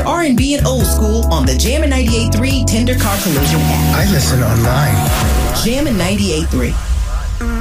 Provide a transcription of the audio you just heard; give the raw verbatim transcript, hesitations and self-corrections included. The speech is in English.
R and B and old school on the Jammin' ninety-eight point three Tender Car Collision app. I listen online. Jammin' ninety-eight point three.